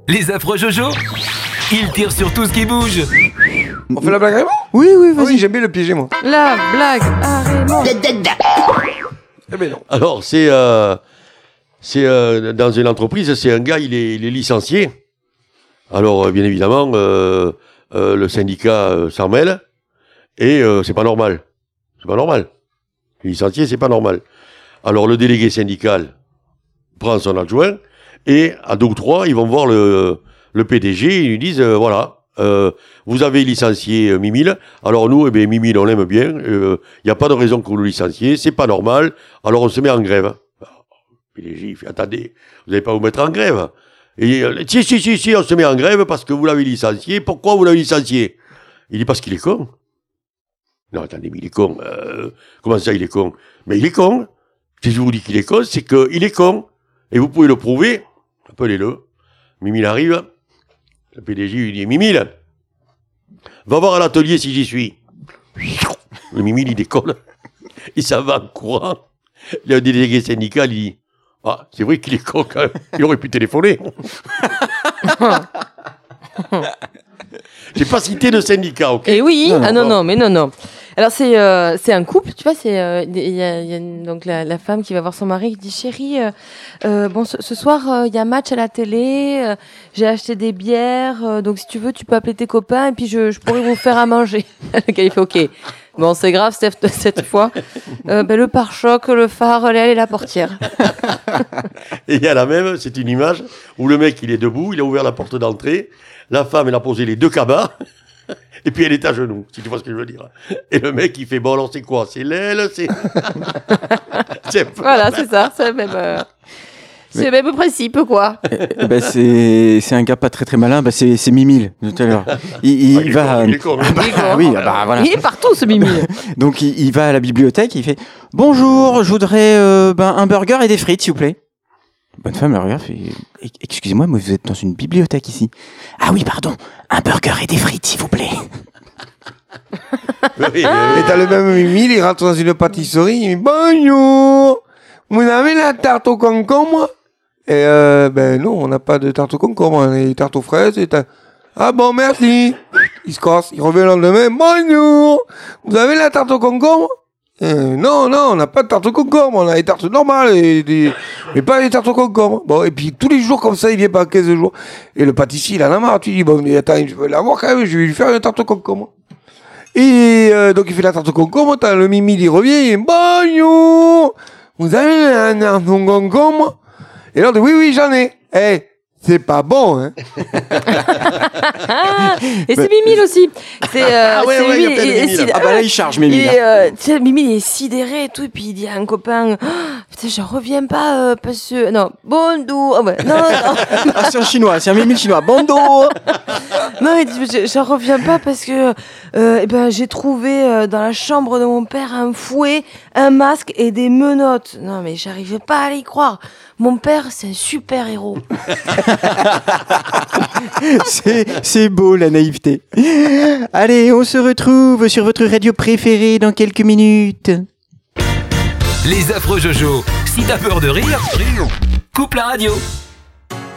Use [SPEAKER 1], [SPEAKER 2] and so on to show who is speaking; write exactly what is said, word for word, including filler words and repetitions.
[SPEAKER 1] Les affreux Jojo, ils tirent sur tout ce qui bouge.
[SPEAKER 2] On fait la blague à Raymond ?
[SPEAKER 3] Oui, oui, vas-y.
[SPEAKER 2] Ah oui, j'aime bien le piéger, moi.
[SPEAKER 4] La blague à Raymond.
[SPEAKER 2] Eh ben non.
[SPEAKER 5] Alors, c'est, euh, c'est euh, dans une entreprise, c'est un gars, il est, il est licencié. Alors, euh, bien évidemment, euh, euh, le syndicat euh, s'en mêle et euh, c'est pas normal. C'est pas normal. Le licencié, c'est pas normal. Alors, le délégué syndical prend son adjoint et à deux ou trois, ils vont voir le, le P D G et ils lui disent, euh, voilà, euh, vous avez licencié euh, Mimile, alors nous, eh bien, Mimile, on l'aime bien, il euh, n'y a pas de raison que vous le licenciez, c'est pas normal, alors on se met en grève. Alors, le P D G, il fait, attendez, vous n'allez pas vous mettre en grève. Et euh, si, si, si, si, on se met en grève parce que vous l'avez licencié, pourquoi vous l'avez licencié? Il dit, parce qu'il est con. Non, attendez, mais il est con. Euh, comment ça, il est con? Mais il est con. Si je vous dis qu'il est con, c'est qu'il est con. Et vous pouvez le prouver. Appelez-le. Mimile arrive. Le P D G lui dit, Mimile, va voir à l'atelier si j'y suis. Le Mimile, il décolle. Il s'en va en courant. Le délégué syndical, il dit, ah, c'est vrai qu'il est con quand même. Il aurait pu téléphoner. J'ai pas cité de syndicat, ok?
[SPEAKER 4] Et oui,
[SPEAKER 3] non, non,
[SPEAKER 4] ah non,
[SPEAKER 5] bon.
[SPEAKER 4] non, mais non, non. Alors c'est euh, c'est un couple, tu vois, c'est euh, il y a, il y a une- donc la, la femme qui va voir son mari qui dit chérie, euh, euh, bon ce, ce soir euh, il y a un match à la télé, euh, j'ai acheté des bières, euh, donc si tu veux tu peux appeler tes copains et puis je, je pourrais vous faire à manger. Le gars il fait ok. Bon c'est grave cette, cette fois. Euh, ben, le pare-choc, le phare, l'aile et la portière.
[SPEAKER 5] Et il y a la même, c'est une image où le mec, il est debout, il a ouvert la porte d'entrée, la femme, elle a posé les deux cabas, et puis elle est à genoux, si tu vois ce que je veux dire. Et le mec, il fait, bon, alors c'est quoi? C'est l'aile, c'est... c'est...
[SPEAKER 4] Voilà c'est ça, c'est le même. euh, C'est le même principe quoi.
[SPEAKER 3] Eh ben, c'est, c'est un gars pas très très malin, bah, c'est, c'est Mimile, tout à l'heure. Il, il
[SPEAKER 5] Ah, il est
[SPEAKER 3] va.
[SPEAKER 5] con, il est con, hein.
[SPEAKER 3] Ah, bah, ah oui, ah bah, voilà.
[SPEAKER 4] Il est partout ce Mimi.
[SPEAKER 3] Donc il, il va à la bibliothèque, il fait bonjour, je voudrais euh, ben, un burger et des frites, s'il vous plaît. Bonne femme la regarde, fait E- excusez-moi, mais vous êtes dans une bibliothèque ici. Ah oui, pardon, un burger et des frites, s'il vous plaît.
[SPEAKER 5] Oui, oui,
[SPEAKER 2] Et
[SPEAKER 5] oui.
[SPEAKER 2] t'as le même Mimile, il rentre dans une pâtisserie, il dit bonjour, vous avez la tarte au concombre? Et euh, ben non, on n'a pas de tarte au concombre, on a des tartes aux fraises et t'as... Ah bon, merci. Il se casse, il revient le lendemain, bonjour, vous avez la tarte au concombre? Euh, non, non, on n'a pas de tarte au concombre, on a des tartes normales, et des... mais pas des tartes au concombre. Bon, et puis tous les jours comme ça, il vient pas quinze jours. Et le pâtissier, il en a marre, tu dis, bon, mais attends, je vais l'avoir quand même, je vais lui faire une tarte au concombre. Et euh, donc il fait la tarte au concombre, t'as le Mimi, il revient, il dit, bonjour, vous avez la tarte au concombre? Et l'autre dit, oui, oui, j'en ai. Eh, c'est pas bon, hein.
[SPEAKER 4] Ah, et c'est Mimile aussi. C'est euh,
[SPEAKER 5] Ah ouais,
[SPEAKER 4] c'est
[SPEAKER 5] ouais, il y a
[SPEAKER 4] lui,
[SPEAKER 5] plein de
[SPEAKER 4] et- et
[SPEAKER 5] Mimile.
[SPEAKER 4] si-
[SPEAKER 3] Ah bah là, il charge
[SPEAKER 4] il
[SPEAKER 3] Mimile.
[SPEAKER 4] est, euh, tu sais, Mimi il est sidéré et tout, et puis il dit à un copain, oh, putain, je reviens pas euh, parce que non, bonjour, ah ouais, non, non,
[SPEAKER 3] Ah, c'est un chinois, c'est un Mimile chinois. Bando.
[SPEAKER 4] non, il dit, je, je reviens pas parce que, euh, eh ben, j'ai trouvé euh, dans la chambre de mon père un fouet, un masque et des menottes. Non, mais j'arrivais pas à y croire. Mon père, c'est un super héros.
[SPEAKER 3] C'est, c'est beau la naïveté. Allez, on se retrouve sur votre radio préférée dans quelques minutes.
[SPEAKER 1] Les affreux Jojo, si t'as peur de rire, coupe la radio.